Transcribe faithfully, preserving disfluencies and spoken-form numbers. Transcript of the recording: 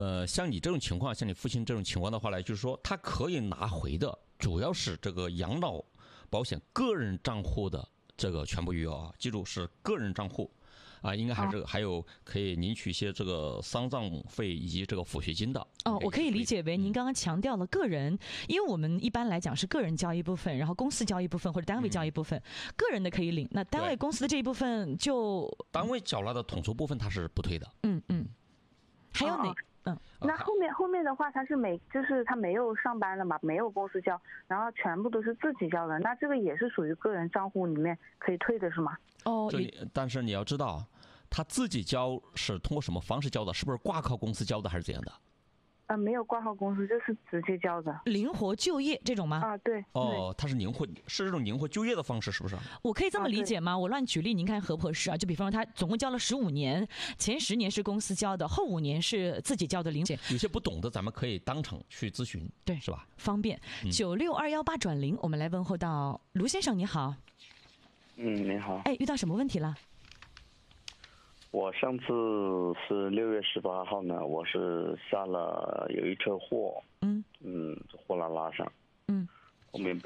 呃，像你这种情况，像你父亲这种情况的话呢，就是说他可以拿回的，主要是这个养老保险个人账户的这个全部余额啊，记住是个人账户。啊，应该还是、哦、还有可以领取一些这个丧葬费以及这个抚恤金的。 哦，我可以理解为您刚刚强调了个人，因为我们一般来讲是个人交一部分，然后公司交一部分或者单位交一部分，嗯、个人的可以领，那单位公司的这一部分就单位缴纳的统筹部分它是不退的。 嗯嗯，还有哪？哦嗯，那后面后面的话，他是每就是他没有上班了嘛，没有公司交，然后全部都是自己交的，那这个也是属于个人账户里面可以退的是吗？ 哦， 但是你要知道，他自己交是通过什么方式交的？是不是挂靠公司交的，还是怎样的？ 呃，没有挂靠公司，就是直接交的。 灵活就业这种吗？ 啊，对。 哦，它是灵活，是这种灵活就业的方式，是不是？ 我可以这么理解吗？ 啊、 我乱举例，您看合不合适啊？就比方说，他总共交了十五年，前十年是公司交的，后五年是自己交的零钱。 有些不懂的，咱们可以当场去咨询， 对， 是吧？ 方便。九六二幺八转零，我们来问候到卢先生，你好。 嗯，你好。 哎，遇到什么问题了？ 我上次是六月十八号呢，我是下了有一车货， 嗯嗯，货拉拉上， 嗯， 后面被